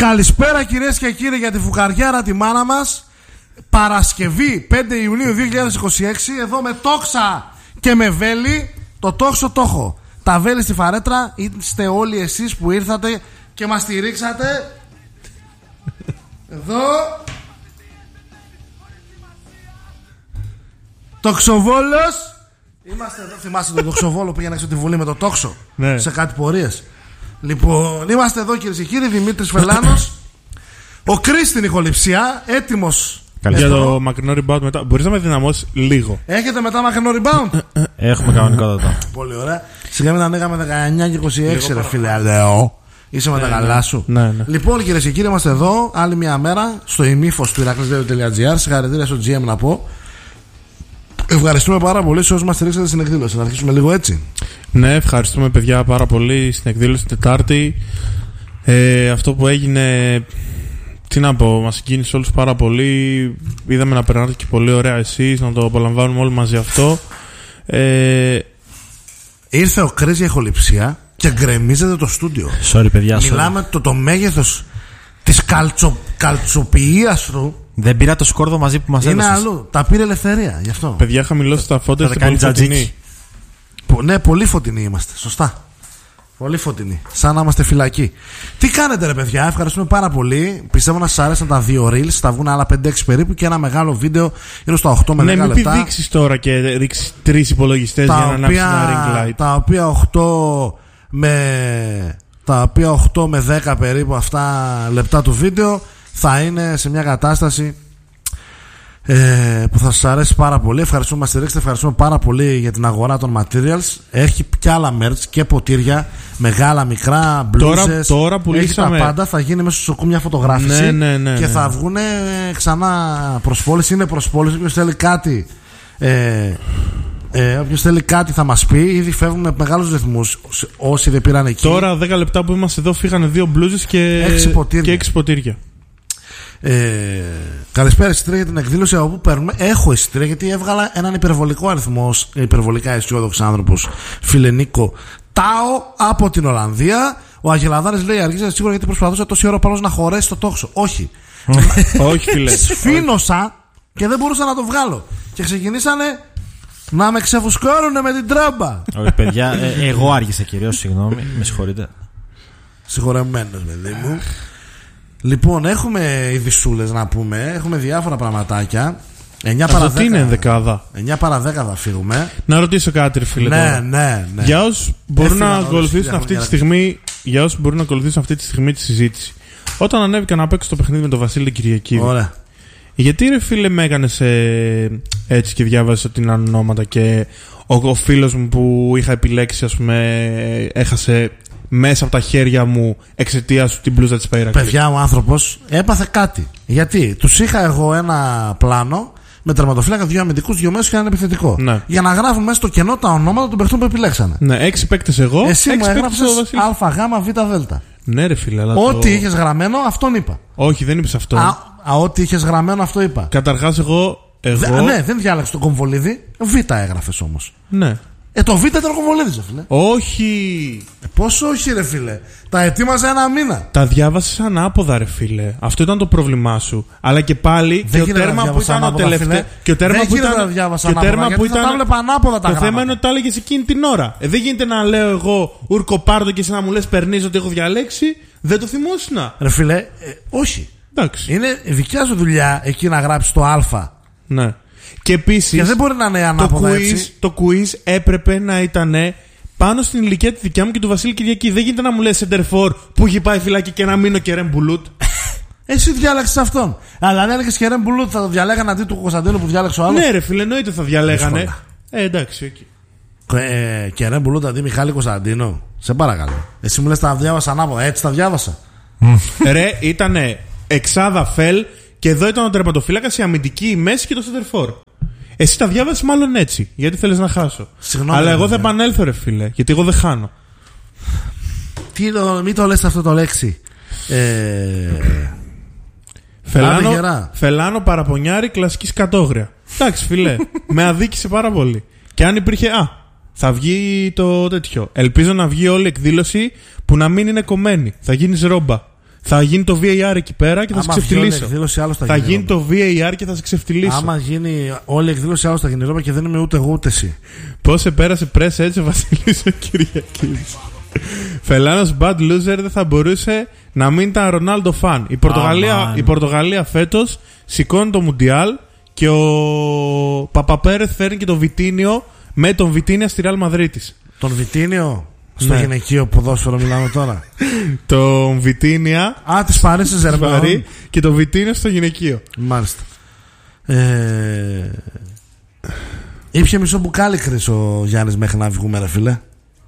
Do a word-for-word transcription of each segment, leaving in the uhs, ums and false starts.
Καλησπέρα κυρίες και κύριοι για τη φουκαριάρα τη μάνα μας. Παρασκευή πέντε Ιουνίου δύο χιλιάδες είκοσι έξι. Εδώ με τόξα και με βέλη. Το τόξο το έχω. Τα βέλη στη φαρέτρα. Είστε όλοι εσείς που ήρθατε και μας στηρίξατε. Εδώ Τοξοβόλος. Είμαστε εδώ. Θυμάστε τον Τοξοβόλο που πήγαινε έξω τη Βουλή με το τόξο, ναι, σε κάτι πορείες. Λοιπόν, είμαστε εδώ κυρίες και κύριοι. Δημήτρης Φελάνος. Ο Κρίς στην ηχοληψία. Έτοιμος για το μακρινό rebound μετά. Μπορείς να με δυναμώσεις λίγο? Έχετε μετά μακρινό rebound? Έχουμε κανονικότατα. Πολύ ωραία. Σιγά μην ανοίγαμε δεκαεννιά και είκοσι έξι ρε φίλε. Αλέω. Είσαι με τα καλά σου. Ναι, ναι. Λοιπόν κυρίες και κύριοι, είμαστε εδώ άλλη μια μέρα στο ημίφος του ηρακλής.gr. Συγχαρητήρια στο τζι εμ να πω. Ευχαριστούμε πάρα πολύ σε όσους μας στηρίξατε στην εκδήλωση. Να αρχίσουμε λίγο έτσι. Ναι, ευχαριστούμε παιδιά πάρα πολύ στην εκδήλωση την Τετάρτη. Ε, αυτό που έγινε, τι να πω, μας συγκίνησε όλους πάρα πολύ. Είδαμε να περνάτε και πολύ ωραία εσείς, να το απολαμβάνουμε όλοι μαζί αυτό. Ε... Ήρθε ο Κρίς για ηχοληψία και γκρεμίζεται το στούντιο. Sorry παιδιά. Μιλάμε sorry. το, το μέγεθος της καλτσο, καλτσοποιίας του. Δεν πήρα το σκόρδο μαζί που μας είναι έδωσες. αλλού. Τα πήρε ελευθερία γι' αυτό. Παιδιά, χαμηλώστε τα φώτα, είστε πολύ φωτεινοί. Ναι, πολύ φωτεινοί είμαστε. Σωστά. Πολύ φωτεινοί. Σαν να είμαστε φυλακοί. Τι κάνετε ρε παιδιά, ευχαριστούμε πάρα πολύ. Πιστεύω να σας άρεσαν τα δύο reels. Θα βγουν άλλα πέντε έξι περίπου και ένα μεγάλο βίντεο γύρω στα οκτώ με δέκα ναι, λεπτά. Ναι, μην πηδήξεις τώρα και ρίξεις τρεις υπολογιστές για να ανάψεις ένα ring light. Τα οποία οκτώ με, τα οποία οκτώ με δέκα περίπου αυτά λεπτά του βίντεο θα είναι σε μια κατάσταση ε, που θα σας αρέσει πάρα πολύ. Ευχαριστούμε που μας στηρίξετε. Ευχαριστούμε πάρα πολύ για την αγορά των materials. Έχει και άλλα merch και ποτήρια, μεγάλα, μικρά, μπλούζες. Τώρα, τώρα πουλήσαμε... Έχει τα πάντα. Θα γίνει μέσα στο σοκού μια φωτογράφηση, ναι, ναι, ναι, και ναι. θα βγουν ξανά προσφόληση. Είναι προσφόληση. Όποιος θέλει κάτι ε, ε, όποιος θέλει κάτι θα μας πει. Ήδη φεύγουν με μεγάλους ρυθμούς όσοι δεν πήραν εκεί. Τώρα δέκα λεπτά που είμαστε εδώ φύγανε δύο μπλούζες και έξι ποτήρια, και έξι ποτήρια. Ε, καλησπέρα, εισιτήρια για την εκδήλωση από πού παίρνουμε. Έχω εισιτήρια γιατί έβγαλα έναν υπερβολικό αριθμό, υπερβολικά αισιόδοξο άνθρωπος, φίλε Νίκο Τάο από την Ολλανδία. Ο Αγελαδάρης λέει: αργήσατε σίγουρα γιατί προσπαθούσα τόση ώρα πάνω να χωρέσει το τόξο. Όχι. Όχι, φίλε. Σφήνωσα και δεν μπορούσα να το βγάλω. Και ξεκινήσανε να με ξεφουσκώρουνε με την τράμπα. Όχι, παιδιά, ε, εγώ άργησα κυρίως, συγγνώμη, με συγχωρείτε. Συγχωρεμένος, παιδί μου. Λοιπόν, έχουμε ειδισούλες να πούμε. Έχουμε διάφορα πραγματάκια. εννιά παρά δέκα. Τι είναι ενδεκάδα? εννιά παρά δέκα θα φύγουμε. Να ρωτήσω κάτι, ρε φίλε. Ναι, τώρα. ναι, ναι. Για όσους μπορούν Έφυγα να όλες ακολουθήσουν τις αυτή τη στιγμή, για όσους μπορούν να ακολουθήσουν αυτή τη στιγμή τη συζήτηση. Όταν ανέβηκα να παίξω το παιχνίδι με τον Βασίλη Κυριακίδη. Ωραία. Γιατί ρε φίλε με έκανες ε, έτσι και διάβασες ότι είναι ονόματα και ο, ο φίλος μου που είχα επιλέξει, ας πούμε, έχασε μέσα από τα χέρια μου εξαιτίας του την μπλούζα της Παϊρακλή. Παιδιά, ο άνθρωπος έπαθε κάτι. Γιατί τους είχα εγώ ένα πλάνο με τερματοφύλακα, δύο αμυντικούς, δύο μέσους και έναν επιθετικό. Ναι. Για να γράφουν μέσα στο κενό τα ονόματα των παιχτών που επιλέξανε. Ναι, έξι παίκτες εγώ. Εσύ έξι μου παίκτες έγραψες Α, Γ, Β, Δ. Ναι, ρε φίλε, αλλά. Ό,τι το... είχες γραμμένο, αυτόν είπα. Όχι, δεν είπες αυτό. Α, α, ό,τι είχες γραμμένο, αυτό είπα. Καταρχάς, εγώ. εγώ... Δε, ναι, δεν διάλεξε τον Κομβολίδη. Β έγραφες όμως. Ναι. Ε, το Β ήταν ο Κομβολίδης, φίλε. Όχι. Ε, πόσο όχι, ρε φίλε. Τα ετοίμαζα ένα μήνα. Τα διάβασες ανάποδα, ρε φίλε. Αυτό ήταν το πρόβλημά σου. Αλλά και πάλι δεν και ο τέρμα που ήταν ο τελευταίο. Και ο τέρμα που ήταν. Και ο τέρμα που ήταν. Τα βλέπα ανάποδα τα το θέμα είναι ότι τα έλεγες εκείνη την ώρα. Ε, δεν γίνεται να λέω εγώ Ουρκοπάρδο και εσύ να μου λες περνείς ότι έχω διαλέξει. Δεν το θυμόσουνα. Ρε φίλε, ε, όχι. Εντάξει. Είναι δικιά σου δουλειά εκεί να γράψεις το Α. Ναι. Και επίσης. Και δεν μπορεί να είναι ανάποδα το έτσι. quiz, το quiz έπρεπε να ήταν πάνω στην ηλικία τη δικιά μου και του Βασίλη Κυριακή. Δεν γίνεται να μου λες Σεντερφόρ που έχει πάει φυλάκι και να μείνω και Ρεμπουλούτ. Εσύ διάλεξες αυτόν. Αλλά αν έλεγες και Ρεμπουλούτ θα το διαλέγανε αντί του Κωνσταντίνου που διάλεξε ο άλλος. Ναι, ρε φίλε, εννοείται θα διαλέγανε. Ε, εντάξει, okay. ε, Και Ρεμπουλούτ αντί Μιχάλη Κωνσταντίνου. Σε παρακαλώ. Εσύ μου λες τα διάβασα ανάποδα. Έτσι τα διάβασα. Ρε, ήτανε εξάδα φελ και εδώ ήταν ο τερματοφύλακας, η αμυντική, η μέση και το Σεντερφόρ. Εσύ τα διάβασες μάλλον έτσι, γιατί θέλεις να χάσω. Συγγνώμη, αλλά εγώ θα ναι. επανέλθω, ρε φίλε, γιατί εγώ δεν χάνω. Τι το, μην το λες αυτό το λέξη. Ε... Φελάνο, Φελάνο παραπονιάρη, κλασική σκατόγρια. Εντάξει, φιλέ, με αδίκησε πάρα πολύ. Και αν υπήρχε. Α, θα βγει το τέτοιο. Ελπίζω να βγει όλη η εκδήλωση που να μην είναι κομμένη. Θα γίνεις ρόμπα. Θα γίνει το βι έι αρ εκεί πέρα και θα σε ξεφτυλίσω. Θα, θα γίνει το βι έι αρ και θα σε ξεφτυλίσω. Άμα γίνει όλη η εκδήλωση, άλλο θα γίνει ρόμπα και δεν είμαι ούτε εγώ ούτε εσύ. Πώς σε πέρασε πρέσσα έτσι ο Βασίλης ο Κυριακής. Φελάνος Bad Loser δεν θα μπορούσε να μην ήταν Ρονάλντο φαν. Η Πορτογαλία, oh, η Πορτογαλία φέτος σηκώνει το Μουντιάλ και ο Παπαπέρεθ φέρνει και το Βιτίνιο με τον Βιτίνια στη Ρεάλ Μαδρίτης. Τον Βιτίνιο στο ναι. γυναικείο ποδόσφαιρο μιλάμε τώρα. Τον Βιτίνια. Α, της Παρίσι Ζερμέν. Και τον Βιτίνιο στο γυναικείο. Μάλιστα. Ε... Ήπια μισό μπουκάλι κρύς ο Γιάννης μέχρι να βγούμε, ρε φίλε.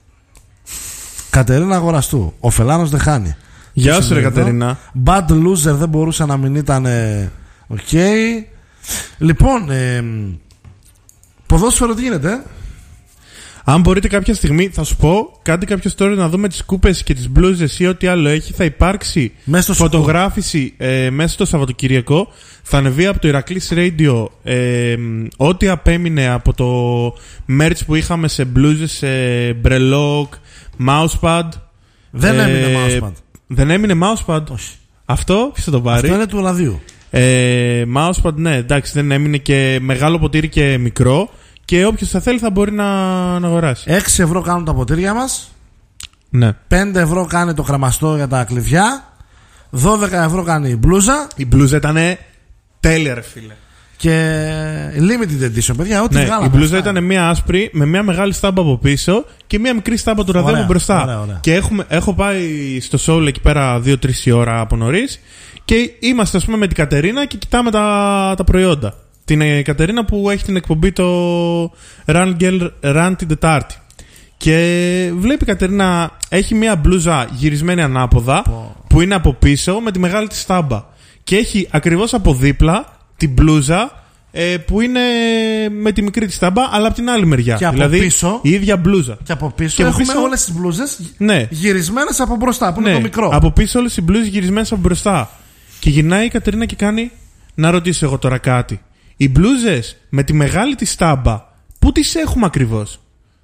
Κατερίνα Αγοραστού. Ο Φελάνος δεν χάνει. Γεια σου, ρε Κατερίνα. Bad loser δεν μπορούσε να μην ήταν. Οκ. Okay. Λοιπόν, ε, ποδόσφαιρο τι γίνεται. Αν μπορείτε κάποια στιγμή, θα σου πω, κάντε κάποιο τώρα να δούμε τις κούπες και τις μπλούζες ή ό,τι άλλο έχει. Θα υπάρξει φωτογράφηση ε, μέσα στο Σαββατοκυριακό. Θα ανεβεί από το Ηρακλής Radio ε, ό,τι απέμεινε από το merch που είχαμε σε μπλούζες, σε μπρελόκ, mousepad. Δεν ε, έμεινε mousepad. Δεν έμεινε mousepad. Όχι. Αυτό, ποιος θα το πάρει. Αυτό είναι του ραδίου. Ε, mousepad, ναι, εντάξει, δεν έμεινε και μεγάλο ποτήρι και μικρό. Και όποιος θα θέλει θα μπορεί να, να αγοράσει. έξι ευρώ κάνουν τα ποτήρια μας. Ναι. πέντε ευρώ κάνει το κρεμαστό για τα κλειδιά. δώδεκα ευρώ κάνει η μπλούζα. Η μπλούζα ήταν τέλεια, ρε φίλε. Και limited edition, παιδιά. Ό,τι ναι, βγάλαμε. Η μπλούζα ήταν μια άσπρη με μια μεγάλη στάμπα από πίσω και μια μικρή στάμπα του ραδίου μπροστά. Ωραία, ωραία. Και έχουμε, έχω πάει στο Soul εκεί πέρα δύο τρεις η ώρα από νωρίς. Και είμαστε, ας πούμε, με την Κατερίνα και κοιτάμε τα, τα προϊόντα. Την Κατερίνα που έχει την εκπομπή το Run Girl Run την Τετάρτη. Και βλέπει η Κατερίνα έχει μια μπλούζα γυρισμένη ανάποδα oh. που είναι από πίσω με τη μεγάλη της στάμπα. Και έχει ακριβώς από δίπλα την μπλούζα ε, που είναι με τη μικρή της στάμπα αλλά από την άλλη μεριά. Και δηλαδή από πίσω, η ίδια μπλούζα. Και από πίσω και από έχουμε πίσω, όλες τις μπλούζες ναι. γυρισμένες από μπροστά που ναι. είναι το μικρό. Από πίσω όλες οι μπλούζες γυρισμένες από μπροστά. Και γυρνάει η Κατερίνα και κάνει να ρωτήσω εγώ τώρα κάτι. Οι μπλούζες με τη μεγάλη της στάμπα, πού τις έχουμε ακριβώς?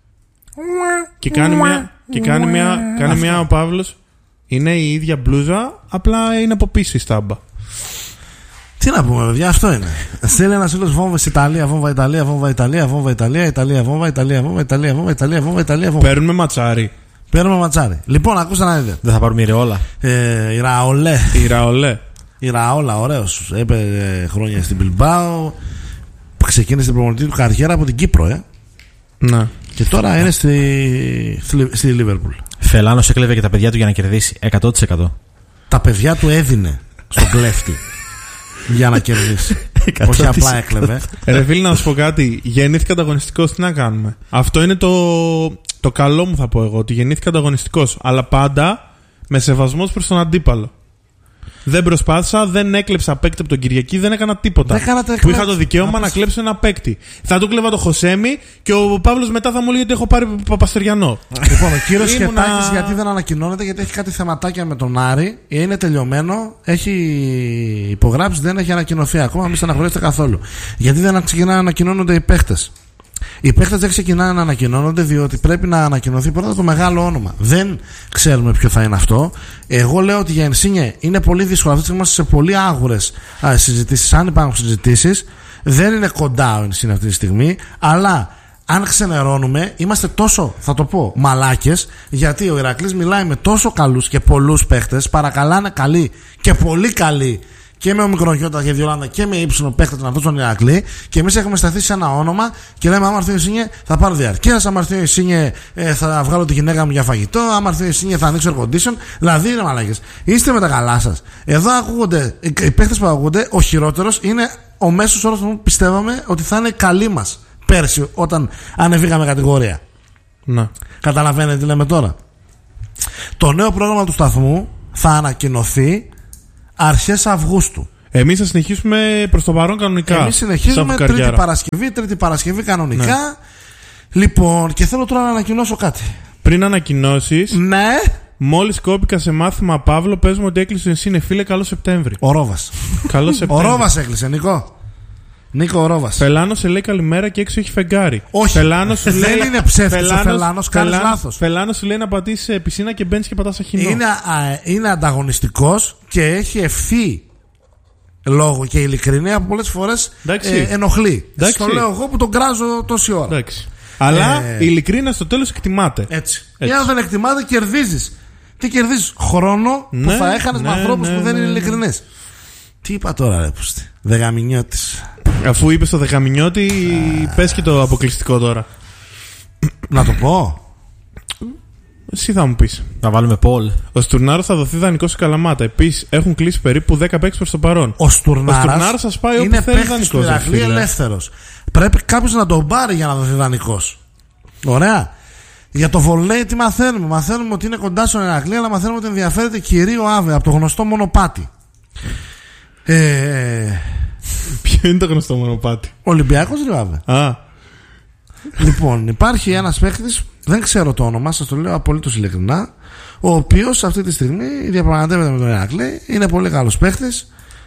Και κάνει μια, και κάνει μια, κάνει μια ο Παύλος, είναι η ίδια μπλούζα, απλά είναι από πίσω η στάμπα. Τι να πούμε, παιδιά, αυτό είναι. Στέλνει ένας φίλος βόμβες Ιταλία, βόμβα Ιταλία, βόμβα Ιταλία, βόμβα Ιταλία, Ιταλία, βόμβα Ιταλία, βόμβα Ιταλία, βόμβα Ιταλία, βόμβα Ιταλία. Παίρνουμε ματσάρι. Παίρνουμε ματσάρι. Λοιπόν, ακούστε να δείτε. Δεν θα πάρουμε η Ρεόλα. Ε, η Ραολέ. Η Ραολέ. Η Ραόλα, ωραίος. Έπαιρνε χρόνια στην Μπιλμπάο. Ξεκίνησε την προπονητική του καριέρα από την Κύπρο, ε. Να. Και τώρα είναι στη, στη Λίβερπουλ. Φελάνος έκλεβε και τα παιδιά του για να κερδίσει εκατό τοις εκατό. Τα παιδιά του έδινε στον κλέφτη για να κερδίσει. Όχι απλά έκλεβε. Ρε φίλοι, να σου πω κάτι. Γεννήθηκε ανταγωνιστικός, τι να κάνουμε. Αυτό είναι το, το καλό μου, θα πω εγώ. Ότι γεννήθηκε ανταγωνιστικός. Αλλά πάντα με σεβασμό προς τον αντίπαλο. Δεν προσπάθησα, δεν έκλεψα παίκτη από τον Κυριακή, δεν έκανα τίποτα. Δεν που είχα το δικαίωμα να, να κλέψω ένα παίκτη. Θα του κλέβα το Χωσέμι και ο Παύλος μετά θα μου λέει ότι έχω πάρει Παπαστεριανό. Λοιπόν, ο κύριος Σχετάκης γιατί δεν ανακοινώνεται, γιατί έχει κάτι θεματάκια με τον Άρη. Είναι τελειωμένο, έχει υπογράψει, δεν έχει ανακοινωθεί ακόμα. Μην στεναχωρήσετε καθόλου. Γιατί δεν ξεκινάνε να ανακοινώνονται οι παίκτες. Οι παίκτες δεν ξεκινάνε να ανακοινώνονται διότι πρέπει να ανακοινωθεί πρώτα το μεγάλο όνομα. Δεν ξέρουμε ποιο θα είναι αυτό. Εγώ λέω ότι για Ενσίνιε είναι πολύ δύσκολο. Αυτή τη στιγμή είμαστε σε πολύ άγουρες συζητήσεις. Αν υπάρχουν συζητήσεις, δεν είναι κοντά ο Ενσίνιε αυτή τη στιγμή. Αλλά αν ξενερώνουμε, είμαστε τόσο, θα το πω, μαλάκες. Γιατί ο Ηρακλής μιλάει με τόσο καλούς και πολλούς παίκτες. Παρακαλάνε καλοί και πολύ καλοί. Και με ο Μικροκιώτα και Διολάντα και με ύψινο παίχτη τον αυτό τον Ηρακλή. Και εμείς έχουμε σταθεί σε ένα όνομα και λέμε: άμα έρθει ο Ισίνιε θα πάρω διαρκείας. Άμα έρθει ο Ισίνιε ε, θα βγάλω τη γυναίκα μου για φαγητό. Άμα έρθει ο Ισίνιε θα ανοίξω air condition. Δηλαδή είναι μαλάκες. Είστε με τα καλά σας. Εδώ ακούγονται, οι παίχτες που ακούγονται, ο χειρότερος είναι ο μέσος όρος που πιστεύαμε ότι θα είναι καλή μας πέρσι όταν ανεβήκαμε κατηγορία. Να. Καταλαβαίνετε τι λέμε τώρα. Το νέο πρόγραμμα του σταθμού θα ανακοινωθεί αρχές Αυγούστου. Εμείς θα συνεχίσουμε προς το παρόν κανονικά. Εμείς συνεχίζουμε Τρίτη Παρασκευή, Τρίτη Παρασκευή κανονικά. Ναι. Λοιπόν, και θέλω τώρα να ανακοινώσω κάτι. Πριν ανακοινώσεις, ναι. Μόλις κόπηκα σε μάθημα Παύλο, παίζουμε ότι έκλεισε εσύ, είναι φίλε, καλό Σεπτέμβρη. Ο Ρόβας. Καλό Σεπτέμβρη. Ο Ρόβας έκλεισε, Νικό. Νίκο Ρόβας. Φελάνο σε λέει καλημέρα και έξω έχει φεγγάρι. Όχι. Φελάνο σου λέει. Δεν είναι ψεύτικο ο Φελάνος, κάνεις λάθος. Φελάνο σου λέει να πατήσεις σε πισίνα και μπαίνεις και πατάς αχινό. Είναι, α, είναι ανταγωνιστικός και έχει ευθύ λόγο και ειλικρινία που πολλές φορές ε, ενοχλεί. Εντάξει. Στο λέω εγώ που τον κράζω τόση ώρα. Εντάξει. Αλλά Ε, η ειλικρίνεια στο τέλος εκτιμάται. Έτσι. Έτσι. Ή αν δεν εκτιμάται, κερδίζεις. Τι κερδίζεις? Χρόνο Ναι, που θα έχανες ναι, με ανθρώπους ναι, που δεν ναι, είναι ναι. ειλικρινείς. Τι είπα τώρα, ρε πούστη. Δεγαμινιώτης. Αφού είπες το Δεκαμινιώτη, πες και το αποκλειστικό τώρα. Να το πω. Εσύ θα μου πεις. Να βάλουμε Πολ. Ο Στουρνάρος θα δοθεί δανεικό σε Καλαμάτα. Επίσης έχουν κλείσει περίπου δέκα παίκτες προς το παρόν. Ο Στουρνάρας, Ο Στουρνάρας σας πάει όπου είναι θέλει παίκτης του δανεικός, ρε Ηρακλή, φίλε. ελεύθερος. Πρέπει κάποιος να τον πάρει για να δοθεί δανεικός. Ωραία. Για το Βολέι τι μαθαίνουμε? Μαθαίνουμε ότι είναι κοντά στον Ηρακλή, αλλά μαθαίνουμε ότι ενδιαφέρεται κυρίω Άβε από το γνωστό μονοπάτι. Ε, Ποιο είναι το γνωστό μονοπάτι? Ολυμπιακός ρε Άβε. Α, Λοιπόν, υπάρχει ένας παίκτης, δεν ξέρω το όνομα, σας το λέω απολύτως ειλικρινά, ο οποίος αυτή τη στιγμή διαπραγματεύεται με τον Ηρακλή, είναι πολύ καλός παίκτης.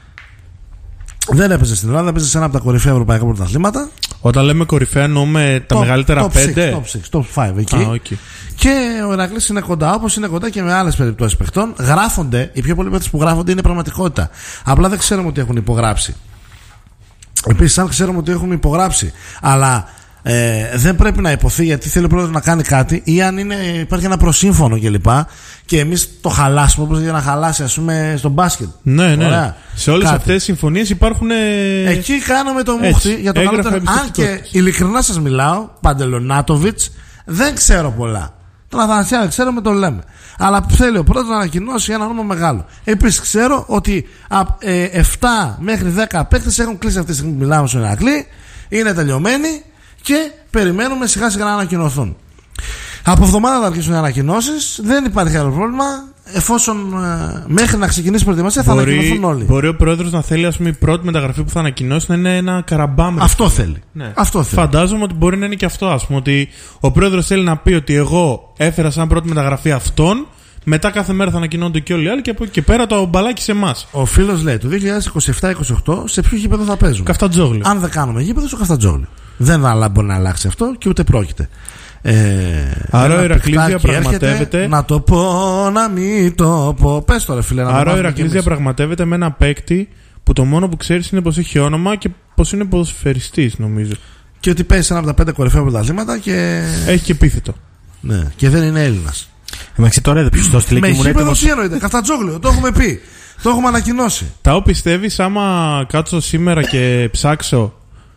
Δεν έπαιζε στην Ελλάδα, έπαιζε σε ένα από τα κορυφαία ευρωπαϊκά πρωταθλήματα. όταν λέμε κορυφαία εννοούμε τα Top- μεγαλύτερα top πέντε. six, top six, top five εκεί. Α, okay. Και ο Ηρακλής είναι κοντά, όπως είναι κοντά και με άλλες περιπτώσεις παιχτών. Γράφονται, οι πιο πολλοί παίκτες που γράφονται είναι πραγματικότητα. Απλά δεν ξέρουμε ότι έχουν υπογράψει. Επίσης, αν ξέρουμε ότι έχουν υπογράψει, αλλά ε, δεν πρέπει να υποθεί γιατί θέλει ο πρόεδρος να κάνει κάτι, ή αν είναι, υπάρχει ένα προσύμφωνο κλπ. Και, και εμείς το χαλάσουμε όπως για να χαλάσει, ας πούμε, στο μπάσκετ. Ναι, ναι. Ωραία. Σε όλες Κάτι. αυτές τις συμφωνίες υπάρχουν. Ε... Εκεί κάναμε το Έτσι. μούχτι για το Έγγραφα καλύτερο. Αν και εμπιστευτικότητας. ειλικρινά σας μιλάω, Παντελονάτοβιτς, δεν ξέρω πολλά. Τον Αθανασιάδη ξέρουμε, το λέμε. Αλλά θέλει ο πρώτος να ανακοινώσει ένα όνομα μεγάλο. Επίσης ξέρω ότι από ε, επτά μέχρι δέκα παίκτες έχουν κλείσει αυτή τη στιγμή που μιλάμε στον Ηρακλή. Είναι τελειωμένοι και περιμένουμε σιγά σιγά να ανακοινωθούν. Από εβδομάδα θα αρχίσουν οι ανακοινώσεις. Δεν υπάρχει άλλο πρόβλημα. Εφόσον ε, μέχρι να ξεκινήσει η προετοιμασία θα Μπορεί, ανακοινωθούν όλοι. μπορεί ο πρόεδρος να θέλει, ας πούμε, η πρώτη μεταγραφή που θα ανακοινώσει να είναι ένα καραμπάμ. Αυτό θέλει. Ναι. Αυτό θέλει. Φαντάζομαι ότι μπορεί να είναι και αυτό, ας πούμε, ότι ο πρόεδρος θέλει να πει ότι εγώ έφερα σαν πρώτη μεταγραφή αυτόν, μετά κάθε μέρα θα ανακοινώνονται και όλοι οι άλλοι και από εκεί και πέρα το μπαλάκι σε εμάς. Ο φίλος λέει το είκοσι είκοσι επτά είκοσι οκτώ σε ποιο γήπεδο θα παίζουμε. Καφτατζόγλιο. Αν δεν κάνουμε γήπεδο, στο Καφτατζόγλιο. Δεν αλλά μπορεί να αλλάξει αυτό και ούτε πρόκειται. Ε, Άρα ένα ο Ηρακλής παιχτάκι διαπραγματεύεται- έρχεται, να το πω, να μην το πω. Πες τώρα, φίλε, να το Άρα ο μάθουμε κι Ηρακλής εμείς. διαπραγματεύεται με ένα παίκτη που το μόνο που ξέρεις είναι πως έχει όνομα και πως είναι ποδοσφαιριστής, νομίζω. Και ότι παίζει ένα από τα πέντε κορυφαία πρωταθλήματα και... Έχει και επίθετο. Ναι, και δεν είναι Έλληνας. Εντάξει, τώρα είδε ποιος το στείλει Με και μου λέει γήπεδο έτοιμος. τι εννοείται, Καφτατζόγλιο, το έχουμε πει. Το έχουμε ανακοινώσει. Τα πιστεύεις άμα κάτσω σήμερα και ψάξω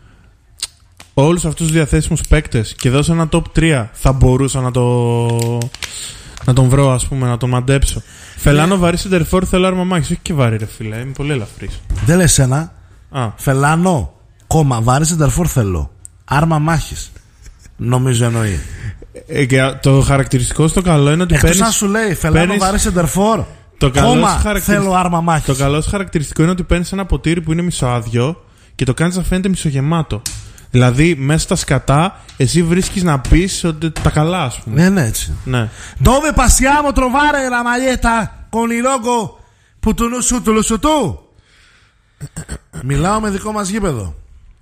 όλους αυτούς τους διαθέσιμους παίκτες και δώσω ένα top τρία, θα μπορούσα να το να τον βρω, ας πούμε, να τον μαντέψω. Φελάνο βαρύ σεντερφόρ, θέλω άρμα μάχης. Όχι και βαρύ, ρε φίλε, είμαι πολύ ελαφρύς. Δεν λες ένα. Α, Φελάνο, κόμμα, βάρη σεντερφόρ θέλω. Άρμα μάχης. Νομίζω εννοεί. ε, και το χαρακτηριστικό στο καλό είναι ότι Εκτός αν παίρνεις. σου λέει Φελάνο παίρνεις- βάρη σεντερφόρ. Το καλό Κόμμα, σου χαρακτηριστικό- θέλω άρμα μάχης. Το καλό σου χαρακτηριστικό είναι ότι παίρνεις ένα ποτήρι που είναι μισοάδιο και το κάνεις να φαίνεται μισογεμάτο. Δηλαδή, μέσα στα σκατά, εσύ βρίσκεις να πεις ότι τα καλά, ας πούμε. Ναι, ναι, έτσι. Ναι. Dove passiamo trovare la maglietta con il logo που του νου του λουσουτού. Μιλάω με δικό μας γήπεδο.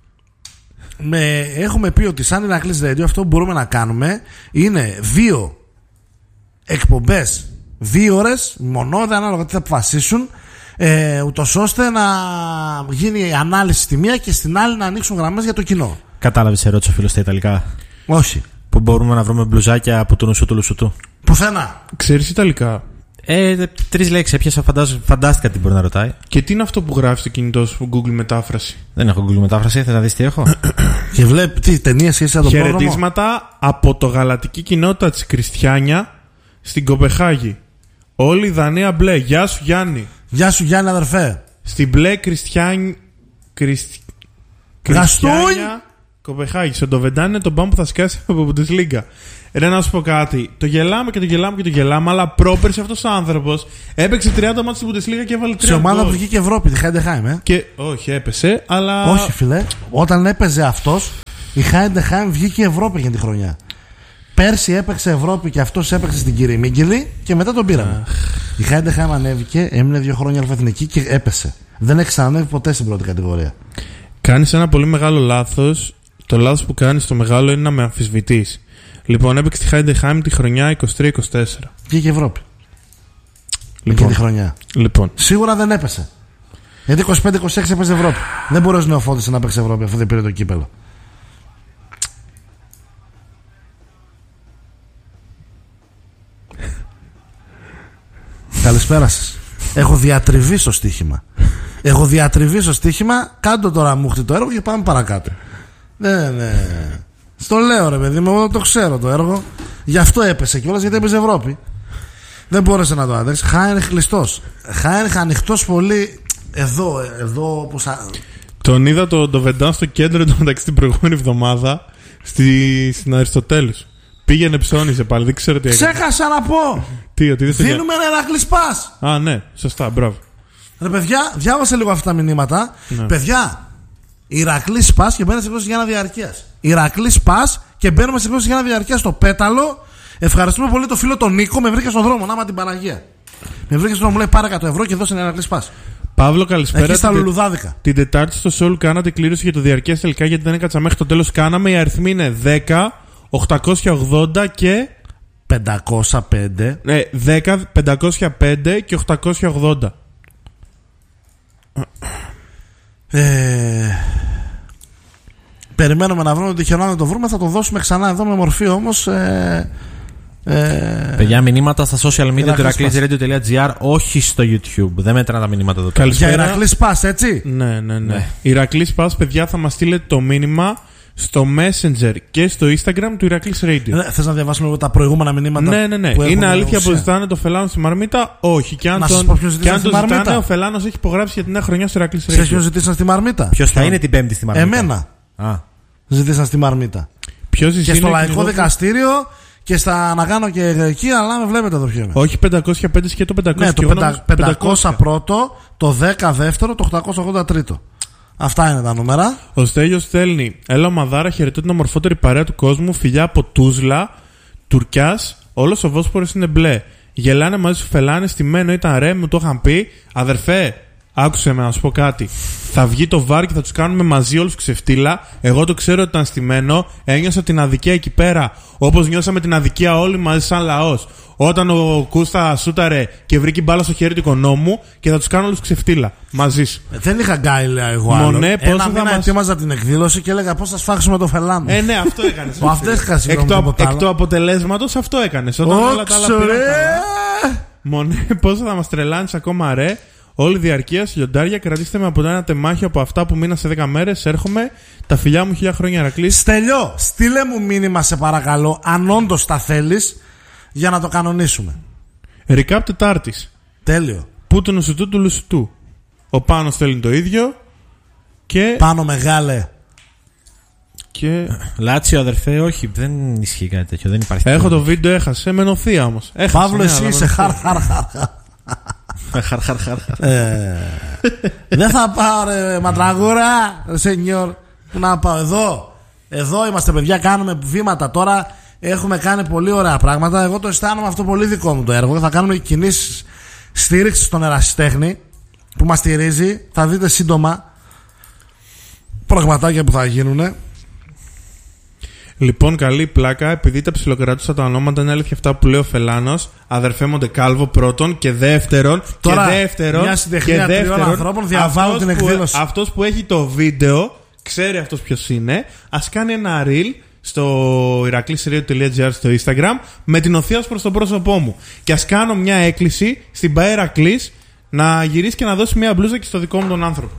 Με, έχουμε πει ότι σαν Ηρακλής Radio αυτό που μπορούμε να κάνουμε είναι δύο εκπομπές, δύο ώρες, μονόδια ανάλογα τι θα αποφασίσουν, ε, ούτως ώστε να γίνει η ανάλυση στη μία και στην άλλη να ανοίξουν γραμμές για το κοινό. Κατάλαβες, ερώτηση ο φίλος στα Ιταλικά. Όχι. Που μπορούμε να βρούμε μπλουζάκια από το νουσού του λουσουτού. Πουθενά. Ξέρεις Ιταλικά. Ε, τρεις λέξεις έπιασα, φαντάζω, φαντάστηκα τι μπορεί να ρωτάει. Και τι είναι αυτό που γράφει στο κινητό σου Google μετάφραση. Δεν έχω Google μετάφραση, θες να δεις τι έχω. Και βλέπει τι ταινίες σχέση από το πρόγραμμα. Χαιρετίσματα από το γαλατική κοινότητα της Κριστιάνια στην Κοπεχάγη. Όλη η Δανία μπλε. Γεια σου Γιάννη. Γεια σου Γιάννη αδερφέ. Στην μπλε Κριστιάν... Κριστ... Γαστούιν! Κριστιάνια Κοπεχάγη. Στον Ντοβεντάν είναι το μπαμ που θα σκάσει από τη Bundesliga. Ρε να σου πω κάτι. Το γελάμε και το γελάμε και το γελάμε, αλλά πρόπερση αυτός ο άνθρωπος έπαιξε τριάντα μάτς στην Bundesliga και έβαλε Σε τρία ομάδα που γκολ. βγήκε Ευρώπη, τη Χάιντεχάιμ, ε. Και όχι, έπεσε, αλλά. Όχι, φιλέ. Όταν έπαιζε αυτός, η Χάιντεχάιμ βγήκε Ευρώπη για τη χρονιά. Πέρσι έπαιξε Ευρώπη και αυτός έπαιξε στην Κυριμίγκυλη και μετά τον πήραμε. Η Χάιντεχάιμ ανέβηκε, έμεινε δύο χρόνια αλφαεθνική και έπεσε. Δεν έχει ξανανέβει ποτέ στην πρώτη κατηγορία. Κάνεις ένα πολύ μεγάλο λάθος. Το λάθος που κάνεις το μεγάλο είναι να με αμφισβητείς. Λοιπόν, έπαιξε τη Heidenheim τη χρονιά είκοσι τρία είκοσι τέσσερα. Βγήκε Ευρώπη. Λοιπόν, τη χρονιά. Λοιπόν. Σίγουρα δεν έπεσε. Γιατί είκοσι πέντε είκοσι έξι έπαιζε Ευρώπη. Δεν μπορεί ο Νεοφώτης να παίξει Ευρώπη αφού δεν πήρε το κύπελο. Καλησπέρα σας. Έχω διατριβεί στο στοίχημα. Έχω διατριβεί στο στοίχημα. Κάντε τώρα μούχτη το έργο και πάμε παρακάτω. Ναι, ναι. Στο λέω ρε παιδί μου, εγώ το ξέρω το έργο. Γι' αυτό έπεσε κιόλας, γιατί έπαιζε Ευρώπη. Δεν μπόρεσε να το αντέξει. Χάινριχ κλειστός. Χάινριχ ανοιχτός πολύ. Εδώ, εδώ όπως... Τον είδα το, το Βεντάν στο κέντρο εντωμεταξύ την προηγούμενη εβδομάδα στη, στην Αριστοτέλους. Πήγαινε, ψώνιζε πάλι, δεν ξέρω τι έκανε. Ξέχασα να πω! Τι, ότι δίνουμε ένα Ηρακλή Σπάς! Α, ναι, σωστά, μπράβο. Ρε παιδιά, διάβασα λίγο αυτά τα μηνύματα. Ναι. Παιδιά, Ηρακλή Σπάς και μπαίνουμε σε εκδόσεις Γιάννα Διαρκείας. Ηρακλή Σπάς και μπαίνουμε σε εκδόσεις Γιάννα Διαρκείας στο Πέταλο. Ευχαριστούμε πολύ το φίλο τον Νίκο, με βρήκε στον δρόμο, να μα την Παναγία. Με βρήκε στον δρόμο, μου λέει πάρε εκατό ευρώ και δώσε ένα Ηρακλή Σπάς. Παύλο, καλησπέρα. Εκεί στα λουλουδάδικα. Την Τετάρτη στο Σόουλ κάνατε κλήρωση για το διαρκές τελικά, γιατί δεν έκατσα μέχρι το τέλος. Κάναμε. Οι αριθμοί είναι δέκα, οκτακόσια ογδόντα και. πεντακόσια πέντε. Ναι, δέκα, πεντακόσια πέντε και οκτακόσια ογδόντα. Ε, περιμένουμε να βρούμε το τυχερό, να το βρούμε. Θα το δώσουμε ξανά εδώ με μορφή όμως. Ε, ε, Παιδιά, μηνύματα στα social media του ηρακλής.radio.gr, όχι στο YouTube. Δεν μετράνε τα μηνύματα εδώ. Για Ηρακλή Σπάς, έτσι. Ναι, ναι, ναι. ναι. Ηρακλή Σπάς, παιδιά, θα μας στείλετε το μήνυμα στο Messenger και στο Instagram του Ηρακλής Radio. Ναι, θες να διαβάσουμε λίγο τα προηγούμενα μηνύματα? Ναι, ναι, ναι. Είναι αλήθεια που ζητάνε το Φελάνο στη Μαρμίτα? Όχι. Και αν, τον, και αν το ζητάνε, ο Φελάνος έχει υπογράψει για την νέα χρονιά στο Ηρακλής Radio. Ξέρεις ποιον ζητήσαν στη Μαρμίτα? Ποιος θα είναι την Πέμπτη στη Μαρμίτα? Εμένα. Α. Ζητήσαν στη Μαρμίτα. Ποιος και στο Λαϊκό Δικαστήριο και στα να κάνω και εκεί, αλλά με βλέπετε εδώ ποιο είναι. Όχι πεντακόσια πέντε και το πεντακόσια. Ναι, το πεντακόσια, πεντακόσια πρώτο, το δέκα δεύτερο, το οκτακόσια ογδόντα τρίτο. Αυτά είναι τα νούμερα. Ο Στέλιος στέλνει: έλα ομαδάρα, χαιρετώ την ομορφότερη παρέα του κόσμου. Φιλιά από Τούσλα, Τουρκιάς. Όλος ο Βόσπορος είναι μπλε. Γελάνε μαζί σου, φελάνε. Στημένο ήταν ρε, μου το είχαν πει. Αδερφέ, άκουσε με να σου πω κάτι. Θα βγει το βάρ και θα τους κάνουμε μαζί όλους ξεφτύλα. Εγώ το ξέρω ότι ήταν στημένο. Ένιωσα την αδικία εκεί πέρα. Όπως νιώσαμε την αδικία όλοι μαζί σαν λαός. Όταν ο Κούστα σούταρε και βρήκε μπάλα στο χέρι του οικονόμου και θα τους κάνω όλους ξεφτύλα. Μαζί σου. Δεν είχα γκάιλα εγώ άλλο. Μονέ, Ένα μήνα μας... ετοίμαζα την εκδήλωση και έλεγα πώς θα σφάξουμε το Φελάνο. Ε, ναι, αυτό έκανες. Αυτό έκανες. Εκ, το, εκ του αποτελέσματος αυτό έκανες. Όταν όλα τα άλλα πήραν. Μονέ, πώς θα μας τρελάνεις ακόμα ρε. Όλη διαρκεία, λιοντάρια, κρατήστε με από ένα τεμάχιο από αυτά που μείνα σε δέκα μέρες. Έρχομαι. Τα φιλιά μου χίλια χρόνια Ηρακλή. Στέλιο, στείλε μου μήνυμα σε παρακαλώ, αν όντως τα θέλεις, για να το κανονίσουμε. Ρικάπ Τετάρτης. Τέλειο. Πού του νοσητού του λουσιτού. Ο Πάνος θέλει το ίδιο. Και. Πάνω μεγάλε. Και. Λάτσιο, αδερφέ, όχι, δεν ισχύει κάτι τέτοιο. Δεν υπάρχει. Έχω το βίντεο, έχασε. Με νοθεία όμως. Παύλο, εσύ είσαι χαρ χαρ χαρ. Χαρ, χαρ, χαρ. Δεν θα πάω ρε ματραγούρα, σενιόρ. Πού να πάω? Εδώ. Εδώ είμαστε παιδιά, κάνουμε βήματα τώρα. Έχουμε κάνει πολύ ωραία πράγματα. Εγώ το αισθάνομαι αυτό πολύ δικό μου το έργο. Θα κάνουμε κινήσεις στήριξη στον ερασιτέχνη που μας στηρίζει. Θα δείτε σύντομα πραγματάκια που θα γίνουνε. Λοιπόν, καλή πλάκα, επειδή τα ψιλοκρατούσα τα ονόματα, είναι αλήθεια αυτά που λέει ο Φελάνος. Αδερφέ Μοντεκάλβο πρώτον και δεύτερον. Τώρα, και δεύτερον. Μια συντεχνία τριών ανθρώπων διαβάζω την εκδήλωση. Που, αυτός που έχει το βίντεο, ξέρει αυτός ποιος είναι. Ας κάνει ένα reel στο ηρακλής.radio.gr στο Instagram με την οθεία προς το πρόσωπό μου. Και ας κάνω μια έκκληση στην Παέρακλης να γυρίσει και να δώσει μια μπλούζα και στο δικό μου τον άνθρωπο.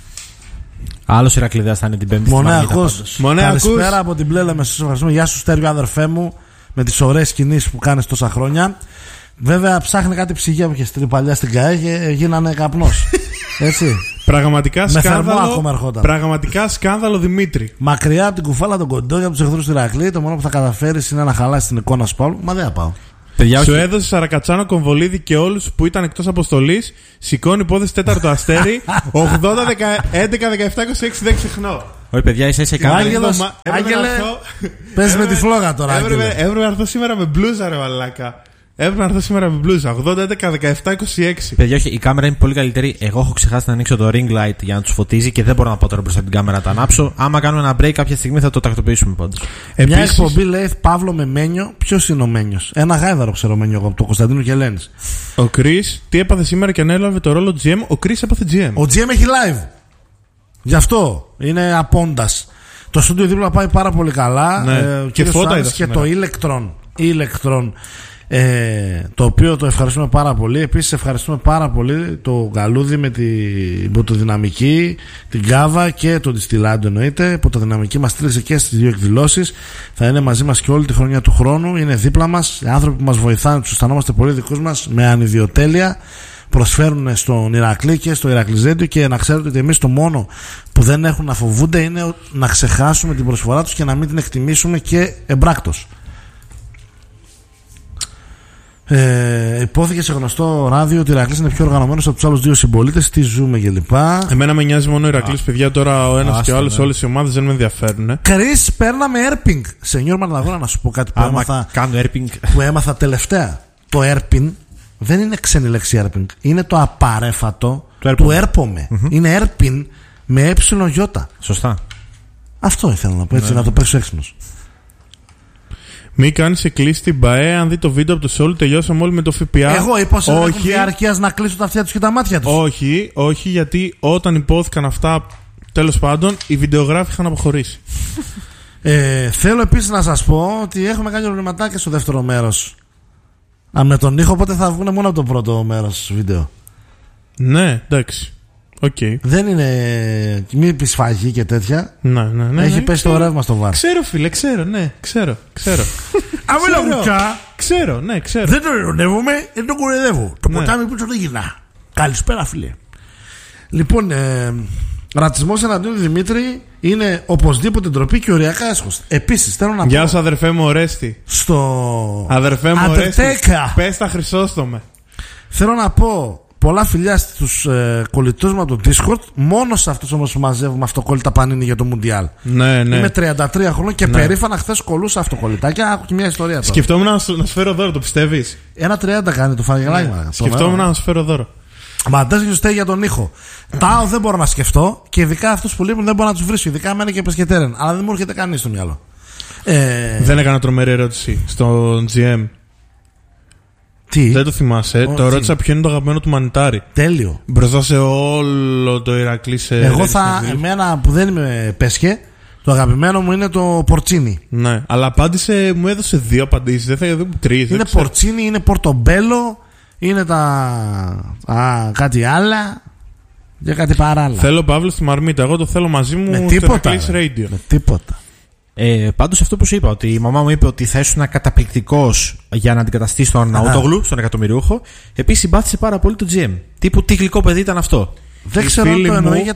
Άλλος Ηρακλειδάς θα είναι την Πέμπτη. Μονέ ακούς. Καλησπέρα από την Πλέλα με σας ευχαριστούμε. Γεια σου Στέργιο αδερφέ μου, με τις ωραίες κινήσεις που κάνεις τόσα χρόνια. Βέβαια ψάχνει κάτι ψυγεία που είχε στείλει παλιά στην ΚΑΕ και γίνανε καπνός. Έτσι. Πραγματικά σκάνδαλο. Με πραγματικά σκάνδαλο Δημήτρη. Μακριά από την κουφάλα των κοντών από τους εχθρούς του Ηρακλή, το μόνο που θα καταφέρεις είναι να χαλάσει την εικόνα σου Παύλου. Μα δεν θα πάω. Παιδιά, σου έδωσε Σαρακατσάνο Κομβολίδη και όλους που ήταν εκτός αποστολής. Σηκώνει υπόθεση τέταρτο αστέρι. ογδόντα, έντεκα, δεκαεπτά, είκοσι έξι δεν ξεχνώ. Όχι, παιδιά, είσαι σε καλά. Άγγελε, πες με τη φλόγα τώρα. Έπρεπε να έρθω σήμερα με μπλούζα, ρε μαλάκα. Έπρεπε να έρθω σήμερα με μπλούζα. ογδόντα έντεκα δεκαεπτά είκοσι έξι. Παιδιά, όχι, η κάμερα είναι πολύ καλύτερη. Εγώ έχω ξεχάσει να ανοίξω το ring light για να του φωτίζει και δεν μπορώ να πάω τώρα μπροστά από την κάμερα να τα ανάψω. Άμα κάνουμε ένα break κάποια στιγμή θα το τακτοποιήσουμε πάντως. Επίσης... Μια εκπομπή λέει Παύλο με Μένιο. Ποιος είναι ο Μένιος? Ένα γάιδαρο ξέρω Μένιο εγώ από το Κωνσταντίνο και Ελένης. Ο Chris, τι έπαθε σήμερα και ανέλαβε το ρόλο τζι εμ? Ο Chris έπαθε τζι εμ. Ο τζι εμ έχει live. Γι' αυτό είναι απόντας. Το στούντιο δίπλα πάει πάρα πολύ καλά. Ναι. Ε, ο και φώτα και το Electron. Electron. Ε, το οποίο το ευχαριστούμε πάρα πολύ. Επίσης ευχαριστούμε πάρα πολύ το Γαλούδι με την πρωτοδυναμική, την Κάβα και τον Διστιλάντο εννοείται. Η πρωτοδυναμική μας στήριξε και στις δύο εκδηλώσεις. Θα είναι μαζί μας και όλη τη χρονιά του χρόνου. Είναι δίπλα μας. Οι άνθρωποι που μας βοηθάνε, τους αισθανόμαστε πολύ δικούς μας με ανιδιοτέλεια. Προσφέρουν στον Ηρακλή και στο Ηρακλιζέντιο και να ξέρετε ότι εμείς το μόνο που δεν έχουν να φοβούνται είναι να ξεχάσουμε την προσφορά τους και να μην την εκτιμήσουμε και εμπράκτος. Ε, υπόθηκε σε γνωστό ράδιο ότι ο Ηρακλής είναι πιο οργανωμένος από τους άλλους δύο συμπολίτες. Τι ζούμε κλπ. Εμένα με νοιάζει μόνο ο Ηρακλής, παιδιά. Τώρα ο ένας και ο άλλος, ναι. Όλες οι ομάδες δεν με ενδιαφέρουν. Κρίς, παίρναμε έρπινγκ. Σενιόρ Μαρδαγόνα, να σου πω κάτι που Άμα έμαθα, κάνω έρπινγκ. που έμαθα τελευταία. Το έρπιν δεν είναι ξένη λέξη έρπινγκ. Είναι το απαρέφατο το του έρπομε. Mm-hmm. Είναι έρπιν με ε γιώτα. Σωστά. Αυτό ήθελα να πω έτσι, ναι, να το παίξω έξυπνος. Μη κάνεις εκκλήσεις στην ΠΑΕ. Αν δει το βίντεο από το Σόλου, τελειώσαμε όλοι με το ΦΠΑ. Εγώ είπα σε έχουν διαρκείας να κλείσουν τα αυτιά τους και τα μάτια τους. Όχι, όχι, γιατί όταν υπόθηκαν αυτά, τέλος πάντων, οι βιντεογράφοι είχαν αποχωρήσει. ε, θέλω επίσης να σας πω ότι έχουμε κάνει προβληματάκια στο δεύτερο μέρος. Αν με τον ήχο, οπότε θα βγουν μόνο από το πρώτο μέρος βίντεο. Ναι, εντάξει. Okay. Δεν είναι. Μη πει σφαγή και τέτοια. Ναι, ναι, ναι. Έχει ναι, πέσει ξέρω. Το ρεύμα στο βάρ. Ξέρω, φίλε, ξέρω, ναι, ξέρω. Ξέρω. Άμελα μουτσά. Ξέρω, ναι, ξέρω. Δεν το ειρωνεύομαι, δεν το κοροϊδεύω. Το ναι. ποτάμι που το γυρνά. Καλησπέρα, φίλε. Λοιπόν, ε, ρατσισμός εναντίον του Δημήτρη είναι οπωσδήποτε ντροπή και οριακά έσχος. Επίσης, θέλω να πω. Γεια σου, αδερφέ μου, Ορέστη. Στο. Αδερφέ μου, Ορέστη. Πες τα Χρυσόστομε. Θέλω να πω. Πολλά φιλιά στους ε, κολλητούς μου από το Discord. Μόνο σε αυτούς όμως που μαζεύουμε αυτοκόλλητα πανίνι για το Μουντιάλ. Ναι, ναι. Είμαι τριάντα τρία χρόνων και ναι. περήφανα χθες κολλούσα αυτοκολλητάκια. Άκου και μια ιστορία τώρα. Σκεφτόμουν να, να σου φέρω δώρο, το πιστεύεις? Ένα τριάντα κάνει το φαγελάκι. Ναι. Σκεφτόμουν να σου φέρω δώρο. Μαντάς και σου για τον ήχο. Τάω δεν μπορώ να σκεφτώ και ειδικά αυτούς που λείπουν δεν μπορώ να τους βρίσκω. Ειδικά εμένα και πεσκετέρεν. Αλλά δεν μου έρχεται κανείς στο μυαλό. Ε... Δεν έκανα τρομερή ερώτηση στον τζι εμ. Τι? Δεν το θυμάσαι. Oh, το ρώτησα ποιο είναι το αγαπημένο του μανιτάρι. Τέλειο. Μπροστά σε όλο το Ηρακλή. Σε Εγώ θα. Εμένα που δεν είμαι πέσχε, το αγαπημένο μου είναι το πορτσίνι. Ναι, αλλά απάντησε, μου έδωσε δύο απαντήσεις. Δεν θα έδωσε τρεις. Είναι πορτσίνι, είναι πορτομπέλο, είναι τα. Α, κάτι άλλα. Και κάτι παράλληλα. Θέλω Παύλο στη μαρμίτα. Εγώ το θέλω μαζί μου με τίποτα. Στο Radio. Με τίποτα. Ε, πάντως αυτό που σου είπα, ότι η μαμά μου είπε ότι θα ήσουν καταπληκτικός για να αντικαταστήσει τον Ναούτογλου, στον εκατομμυριούχο. Επίσης συμπάθησε πάρα πολύ το τζι εμ. Τύπου τι γλυκό παιδί ήταν αυτό. Δεν ξέρω αν το εννοεί για,